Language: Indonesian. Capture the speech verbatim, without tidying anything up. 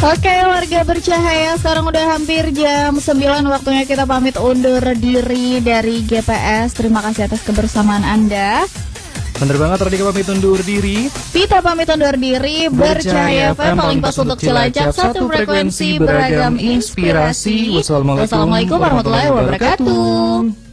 Oke warga bercahaya, sekarang udah hampir jam sembilan, waktunya kita pamit undur diri dari G P S. Terima kasih atas kebersamaan Anda. Bener banget, Radika pamit undur diri. Vita pamit undur diri. Bercahaya F M, paling pas untuk Cilacap, satu frekuensi beragam inspirasi. Wassalamualaikum Wassalamualaikum warahmatullahi wabarakatuh.